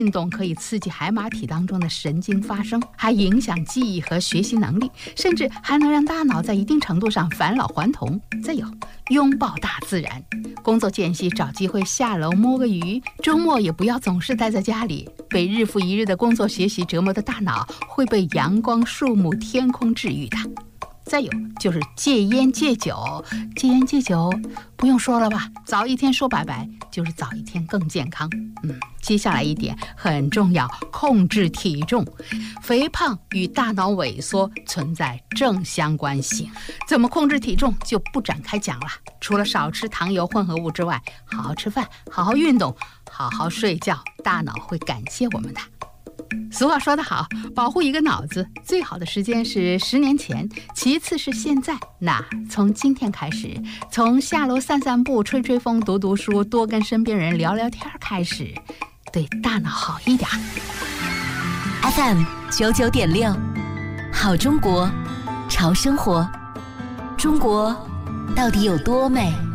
运动可以刺激海马体当中的神经发生，还影响记忆和学习能力，甚至还能让大脑在一定程度上返老还童。再有，拥抱大自然，工作间隙找机会下楼摸个鱼，周末也不要总是待在家里。被日复一日的工作学习折磨的大脑会被阳光、树木、天空治愈的。再有就是戒烟戒酒，戒烟戒酒不用说了吧，早一天说拜拜就是早一天更健康。接下来一点很重要，控制体重。肥胖与大脑萎缩存在正相关性，怎么控制体重就不展开讲了。除了少吃糖油混合物之外，好好吃饭，好好运动，好好睡觉，大脑会感谢我们的。俗话说得好，保护一个脑子最好的时间是10年前，其次是现在。那从今天开始，从下楼散散步、吹吹风、读读书、多跟身边人聊聊天开始，对大脑好一点。 FM 99.6，好中国，潮生活。中国到底有多美？